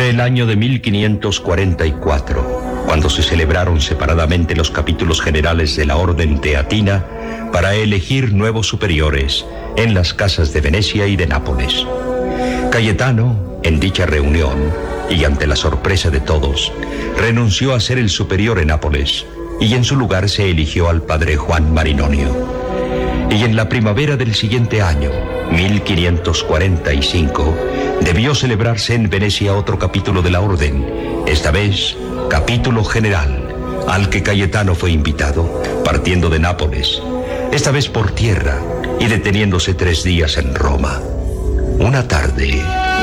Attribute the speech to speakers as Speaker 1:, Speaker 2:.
Speaker 1: el año de 1544, cuando se celebraron separadamente los capítulos generales de la Orden Teatina para elegir nuevos superiores en las casas de Venecia y de Nápoles. Cayetano, en dicha reunión, y ante la sorpresa de todos, renunció a ser el superior en Nápoles, y en su lugar se eligió al padre Juan Marinonio. Y en la primavera del siguiente año, 1545, debió celebrarse en Venecia otro capítulo de la orden, esta vez capítulo general, al que Cayetano fue invitado, partiendo de Nápoles, esta vez por tierra y deteniéndose 3 días en Roma. Una tarde,